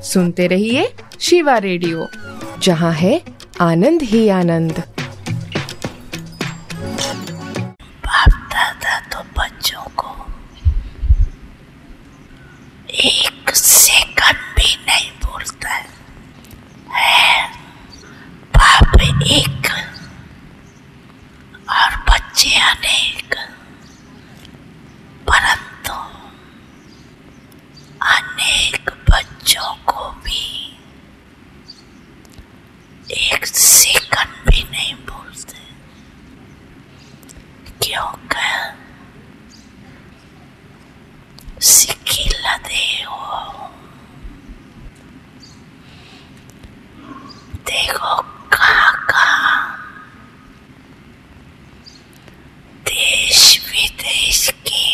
सुनते रहिए शिवा रेडियो, जहाँ है आनंद ही आनंद। बाप दादा तो बच्चों को एक सेकंड भी नहीं भूलता है। बाप एक और बच्चे अनेक, परंतु अनेक बच्चों को भी एक सेकंड भी नहीं भूलते, क्योंकि सिखिला देव देखो कहाँ देश विदेश के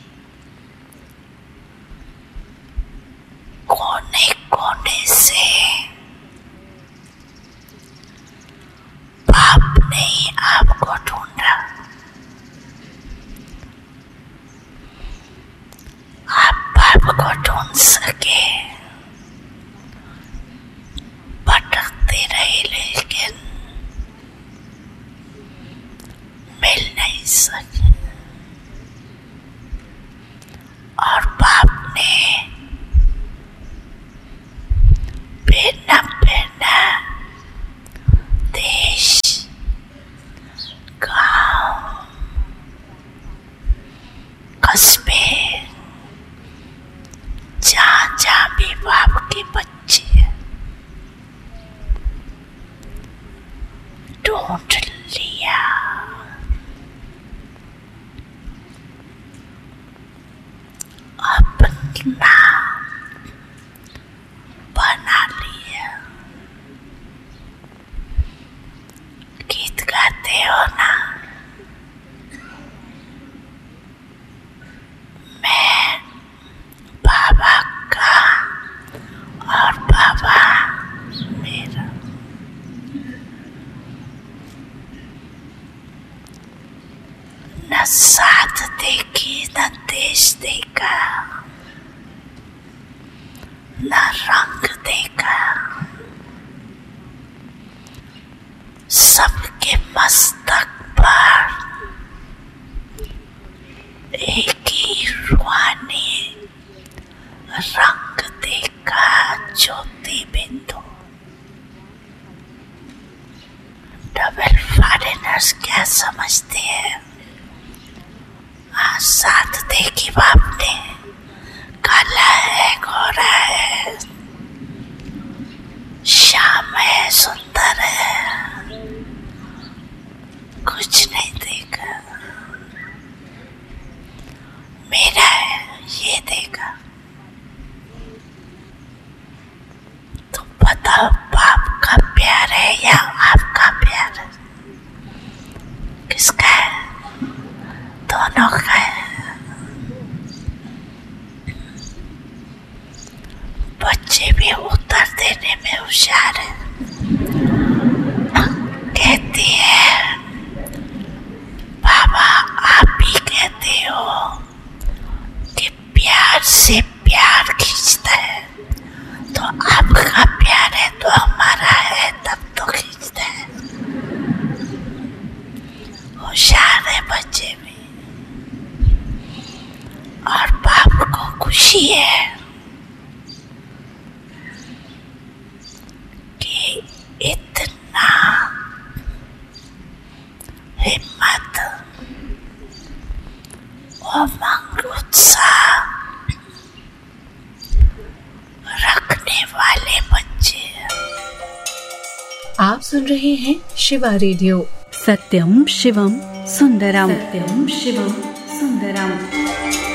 कोने कोने से बाप ने आपको ढूंढा। आप बाप को ढूंढ सके, भटकते रहे लेकिन मिल नहीं सके। और बाप ने भिन्न भिन्न देश, गांव, कस्बे, जहाँ जहाँ भी बाप के बच्चे ढूंढ लिया। अपना बना लिया। गीत गाते हो ना, मैं बाबा का और बाबा मेरा। न साथ देखी न देश देखा, न रंग देखा, सबके मस्तक पर एक ही रूहानी रंग देखा, ज्योति बिंदु। डबल फॉरेनर्स क्या समझते हैं? साथ देखी बाप ने, काला है, गोरा है, श्याम है, सुंदर है, कुछ नहीं देखा। मेरा है ये देखा। तो बताओ, बाप का प्यार है या आपका प्यार है? किसका है? दोनों का है। बच्चे भी उत्तर देने में होशियार है। कहती है, बाबा आप ही कहते हो कि प्यार से प्यार खींचता है, तो आपका प्यार है तो हमारा है, तब तो खींचता है। होशियार है बच्चे भी। और बाप को खुशी है कि इतना हिम्मत, उमंग, उत्साह रखने वाले बच्चे। आप सुन रहे हैं शिवा रेडियो। सत्यम शिवम सुंदरम, सत्यम शिवम सुंदरम।